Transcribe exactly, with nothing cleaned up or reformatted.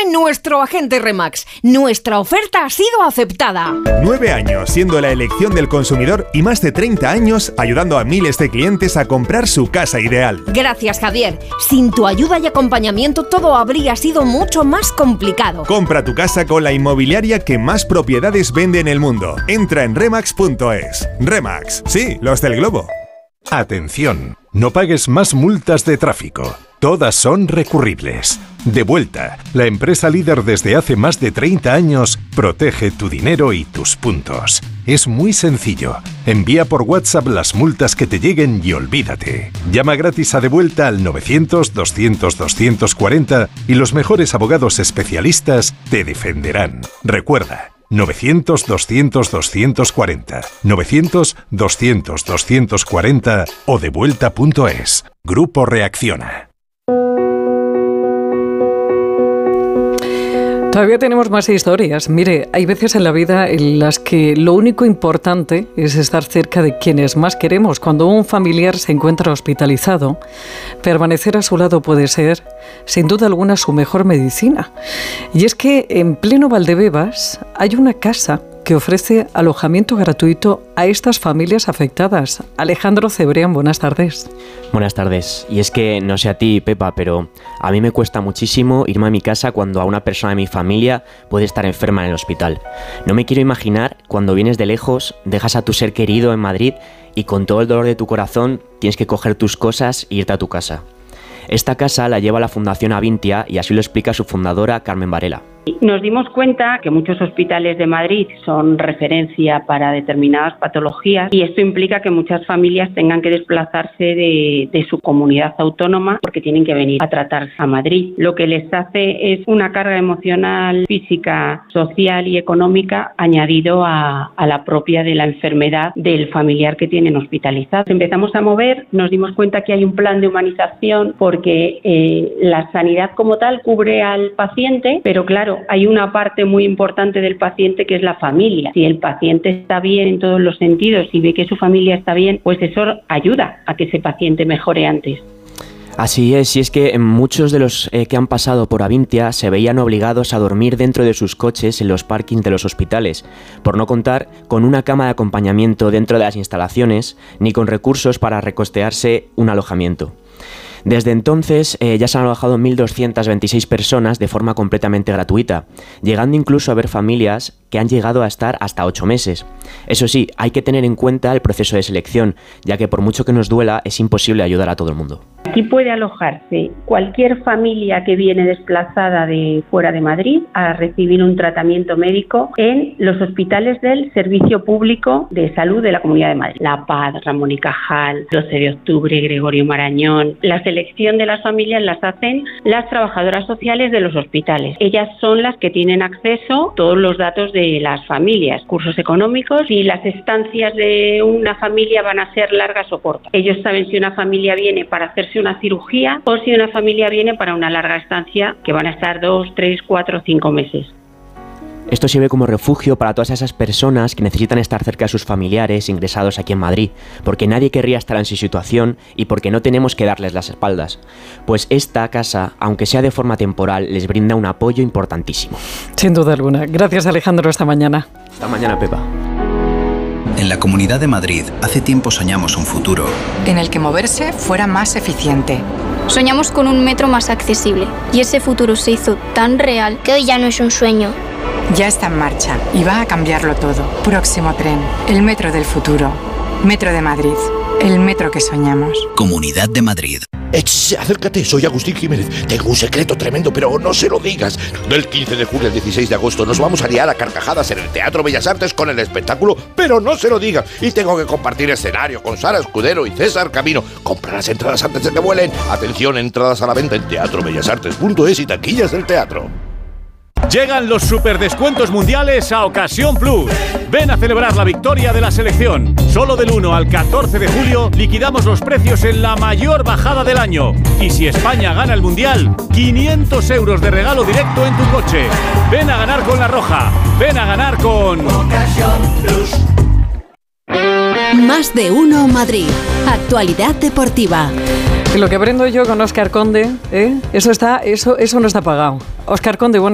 nuestro agente Remax. Nuestra oferta ha sido aceptada. Nueve años siendo la elección del consumidor y más de treinta años ayudando a miles de clientes a comprar su casa ideal. Gracias, Javier. Sin tu ayuda y acompañamiento todo habría sido mucho más complicado. Compra tu casa con la inmobiliaria que más propiedades vende en el mundo. Entra en remax punto es. Remax, sí, los del globo. Atención, no pagues más multas de tráfico. Todas son recurribles. Devuelta, la empresa líder desde hace más de treinta años, protege tu dinero y tus puntos. Es muy sencillo. Envía por WhatsApp las multas que te lleguen y olvídate. Llama gratis a Devuelta al novecientos, doscientos, doscientos cuarenta y los mejores abogados especialistas te defenderán. Recuerda, novecientos, doscientos, doscientos cuarenta, novecientos, doscientos, doscientos cuarenta o devuelta punto es. Grupo Reacciona. Todavía tenemos más historias. Mire, hay veces en la vida en las que lo único importante es estar cerca de quienes más queremos. Cuando un familiar se encuentra hospitalizado, permanecer a su lado puede ser, sin duda alguna, su mejor medicina. Y es que en pleno Valdebebas hay una casa que ofrece alojamiento gratuito a estas familias afectadas. Alejandro Cebrián, buenas tardes. Buenas tardes. Y es que, no sé a ti, Pepa, pero a mí me cuesta muchísimo irme a mi casa cuando a una persona de mi familia puede estar enferma en el hospital. No me quiero imaginar cuando vienes de lejos, dejas a tu ser querido en Madrid y con todo el dolor de tu corazón tienes que coger tus cosas e irte a tu casa. Esta casa la lleva la Fundación Avintia y así lo explica su fundadora, Carmen Varela. Nos dimos cuenta que muchos hospitales de Madrid son referencia para determinadas patologías y esto implica que muchas familias tengan que desplazarse de, de su comunidad autónoma porque tienen que venir a tratarse a Madrid. Lo que les hace es una carga emocional, física, social y económica añadido a, a la propia de la enfermedad del familiar que tienen hospitalizado. Empezamos a mover, nos dimos cuenta que hay un plan de humanización porque eh, la sanidad como tal cubre al paciente, pero claro, hay una parte muy importante del paciente que es la familia. Si el paciente está bien en todos los sentidos y ve que su familia está bien, pues eso ayuda a que ese paciente mejore antes. Así es, y es que muchos de los eh, que han pasado por Avintia se veían obligados a dormir dentro de sus coches en los parkings de los hospitales, por no contar con una cama de acompañamiento dentro de las instalaciones, ni con recursos para recostearse un alojamiento. Desde entonces eh, ya se han alojado mil doscientas veintiséis personas de forma completamente gratuita, llegando incluso a haber familias que han llegado a estar hasta ocho meses. Eso sí, hay que tener en cuenta el proceso de selección, ya que por mucho que nos duela, es imposible ayudar a todo el mundo. Aquí puede alojarse cualquier familia que viene desplazada de fuera de Madrid a recibir un tratamiento médico en los hospitales del Servicio Público de Salud de la Comunidad de Madrid. La Paz, Ramón y Cajal, doce de octubre, Gregorio Marañón. La selección de las familias las hacen las trabajadoras sociales de los hospitales. Ellas son las que tienen acceso a todos los datos de las familias, cursos económicos y las estancias de una familia van a ser largas o cortas. Ellos saben si una familia viene para hacerse una cirugía o si una familia viene para una larga estancia que van a estar dos, tres, cuatro, cinco meses. Esto sirve como refugio para todas esas personas que necesitan estar cerca de sus familiares ingresados aquí en Madrid, porque nadie querría estar en su situación y porque no tenemos que darles las espaldas. Pues esta casa, aunque sea de forma temporal, les brinda un apoyo importantísimo. Sin duda alguna. Gracias, Alejandro. Hasta mañana. Hasta mañana, Pepa. En la Comunidad de Madrid, hace tiempo soñamos un futuro en el que moverse fuera más eficiente. Soñamos con un metro más accesible y ese futuro se hizo tan real que hoy ya no es un sueño. Ya está en marcha y va a cambiarlo todo. Próximo tren, el metro del futuro. Metro de Madrid, el metro que soñamos. Comunidad de Madrid. Ech, acércate, soy Agustín Jiménez. Tengo un secreto tremendo, pero no se lo digas. Del quince de julio al dieciséis de agosto nos vamos a liar a carcajadas en el Teatro Bellas Artes con el espectáculo, pero no se lo digas. Y tengo que compartir escenario con Sara Escudero y César Camino. Compra las entradas antes de que vuelen. Atención, entradas a la venta en teatro bellas artes punto es y taquillas del teatro. Llegan los superdescuentos mundiales a Ocasión Plus. Ven a celebrar la victoria de la selección. Solo del uno al catorce de julio liquidamos los precios en la mayor bajada del año. Y si España gana el mundial, quinientos euros de regalo directo en tu coche. Ven a ganar con La Roja. Ven a ganar con Ocasión Plus. Más de uno Madrid. Actualidad deportiva. Lo que aprendo yo con Óscar Conde, ¿eh? Eso está, eso, eso no está pagado. Óscar Conde, bueno.